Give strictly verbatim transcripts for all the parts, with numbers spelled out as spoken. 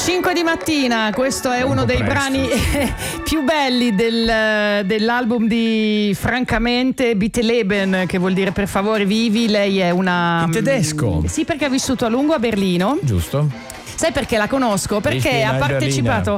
cinque di mattina, questo è uno dei brani più belli del, dell'album di Francamente Bitte-Leben, che vuol dire per favore vivi. Lei è una... In tedesco? Sì, perché ha vissuto a lungo a Berlino. Giusto. Sai perché la conosco? Perché ha partecipato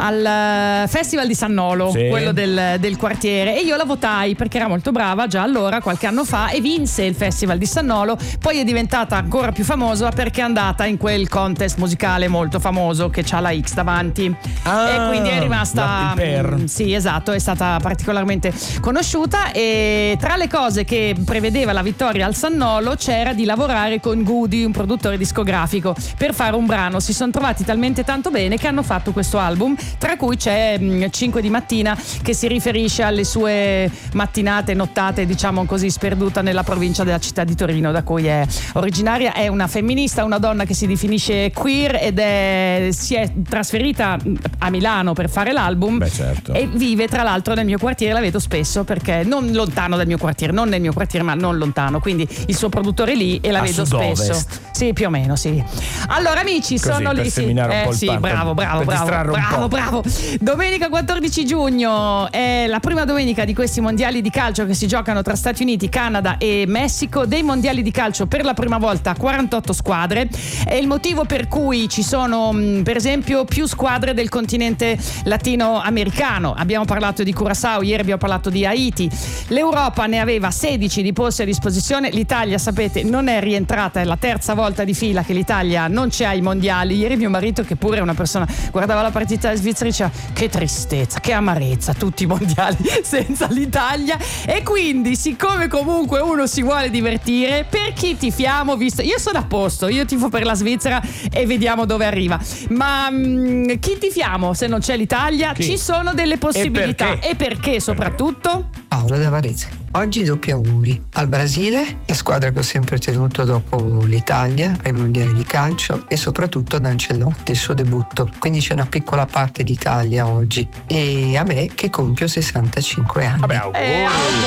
al Festival di Sannolo, sì, quello del, del quartiere, e io la votai perché era molto brava già allora, qualche anno fa, e vinse il Festival di Sannolo. Poi è diventata ancora più famosa perché è andata in quel contest musicale molto famoso che c'ha la X davanti, ah, e quindi è rimasta la, il per. mh, sì, esatto, è stata particolarmente conosciuta. E tra le cose che prevedeva la vittoria al Sannolo c'era di lavorare con Goody, un produttore discografico, per fare un brano. Si sono trovati talmente tanto bene che hanno fatto questo album, tra cui c'è mh, cinque di mattina, che si riferisce alle sue mattinate, nottate, diciamo così, sperduta nella provincia della città di Torino, da cui è originaria. È una femminista, una donna che si definisce queer ed è, si è trasferita a Milano per fare l'album. Beh, certo. E vive tra l'altro nel mio quartiere, la vedo spesso, perché non lontano dal mio quartiere, non nel mio quartiere ma non lontano, quindi il suo produttore è lì e la a vedo sud-ovest. spesso. Sì, più o meno, sì. Allora amici, così, sono lì, sì, eh, sì, pan, bravo, bravo, bravo, bravo, bravo. Domenica quattordici giugno è la prima domenica di questi mondiali di calcio che si giocano tra Stati Uniti, Canada e Messico. Dei mondiali di calcio per la prima volta quarantotto squadre. È il motivo per cui ci sono, per esempio, più squadre del continente latinoamericano. Abbiamo parlato di Curaçao, ieri abbiamo parlato di Haiti. L'Europa ne aveva sedici di posti a disposizione. L'Italia, sapete, non è rientrata, è la terza volta di fila che l'Italia non c'è ai mondiali. Ieri mio marito, che pure è una persona, guardava la partita in Svizzera e diceva: che tristezza, che amarezza, tutti i mondiali senza l'Italia. E quindi, siccome comunque uno si vuole divertire, per chi tifiamo? Visto, io sono a posto, io tifo per la Svizzera e vediamo dove arriva, ma mh, chi tifiamo se non c'è l'Italia? Chi? Ci sono delle possibilità. E perché, e perché soprattutto? Paolo da Varese. Oggi doppi auguri al Brasile, la squadra che ho sempre tenuto dopo l'Italia ai mondiali di calcio, e soprattutto ad Ancelotti, il suo debutto. Quindi c'è una piccola parte d'Italia oggi, e a me che compio sessantacinque anni. Vabbè, auguri. Eh,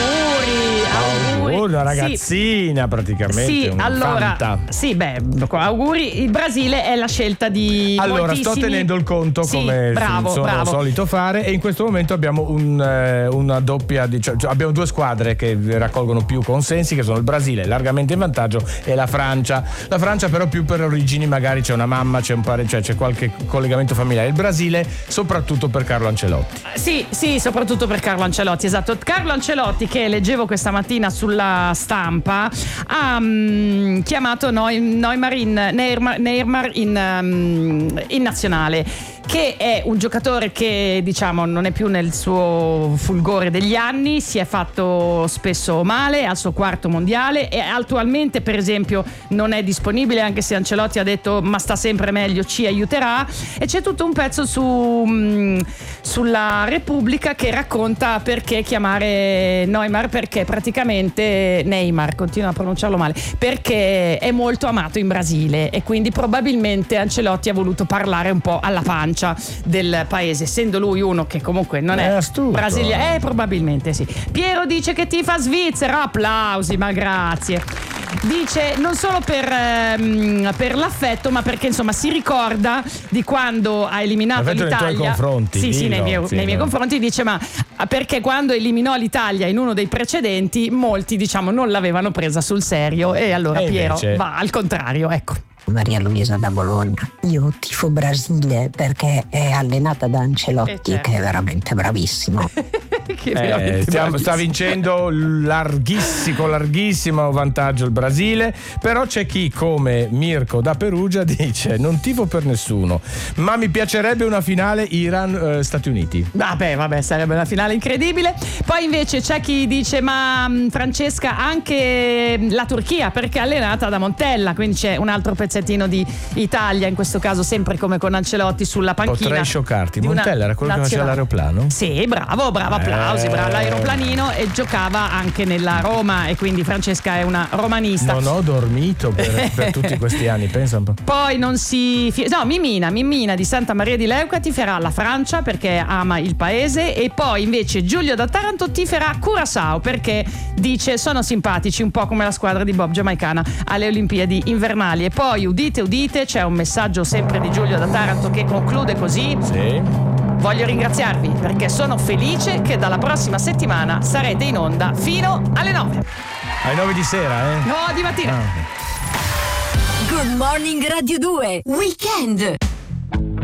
auguri, auguri. Una ragazzina, sì, praticamente. Sì, un allora, fanta. sì, beh, auguri. Il Brasile è la scelta di allora moltissimi... sto tenendo il conto, sì, come bravo, sono bravo. solito fare, e in questo momento abbiamo un, eh, una doppia, cioè, abbiamo due squadre che raccolgono più consensi, che sono il Brasile largamente in vantaggio e la Francia. La Francia però più per origini, magari c'è una mamma, c'è un pare, cioè c'è qualche collegamento familiare. Il Brasile soprattutto per Carlo Ancelotti. Sì, sì, soprattutto per Carlo Ancelotti, esatto. Carlo Ancelotti, che leggevo questa mattina sulla stampa, ha um, chiamato Neymar in, Neymar, Neymar in, um, in nazionale, che è un giocatore che, diciamo, non è più nel suo fulgore degli anni, si è fatto spesso male al suo quarto mondiale e attualmente, per esempio, non è disponibile, anche se Ancelotti ha detto ma sta sempre meglio, ci aiuterà. E c'è tutto un pezzo su mh, sulla Repubblica che racconta perché chiamare Neymar, perché praticamente Neymar, continua a pronunciarlo male, perché è molto amato in Brasile e quindi probabilmente Ancelotti ha voluto parlare un po' alla pancia del paese, essendo lui uno che comunque non è, è brasiliano. Eh, probabilmente sì. Piero dice che tifa Svizzera, applausi, ma grazie. Dice non solo per, ehm, per l'affetto, ma perché insomma si ricorda di quando ha eliminato l'affetto l'Italia nei tuoi confronti. sì, dillo, sì, nei miei, sì, nei miei no. confronti. Dice ma perché quando eliminò l'Italia in uno dei precedenti molti, diciamo, non l'avevano presa sul serio, e allora e Piero invece... va al contrario, ecco. Maria Luisa da Bologna. Io tifo Brasile perché è allenata da Ancelotti, eh certo, che è veramente bravissimo. che eh, veramente stiamo, bravissimo. Sta vincendo larghissimo, larghissimo vantaggio il Brasile, però c'è chi come Mirko da Perugia dice non tifo per nessuno, ma mi piacerebbe una finale Iran-Stati Uniti. Vabbè, vabbè, sarebbe una finale incredibile. Poi invece c'è chi dice ma Francesca anche la Turchia, perché è allenata da Montella, quindi c'è un altro pezzettino di Italia, in questo caso sempre come con Ancelotti sulla panchina. Potrei scioccarti, Montella era quello che faceva l'aeroplano? Sì, bravo, bravo, applausi, eh. bravo, l'aeroplanino, e giocava anche nella Roma, e quindi Francesca è una romanista. Non ho dormito per, per tutti questi anni, pensa un po'. Poi non si fi- no, Mimina, Mimina di Santa Maria di Leuca tiferà la Francia perché ama il paese, e poi invece Giulio da Taranto tiferà Curaçao perché dice sono simpatici, un po' come la squadra di Bob giamaicana alle Olimpiadi invernali. E poi poi udite udite, c'è un messaggio sempre di Giulio da Taranto che conclude così. Sì. Voglio ringraziarvi perché sono felice che dalla prossima settimana sarete in onda fino alle nove. Alle nove di sera, eh? No, di mattina. Ah. Good Morning Radio due Weekend.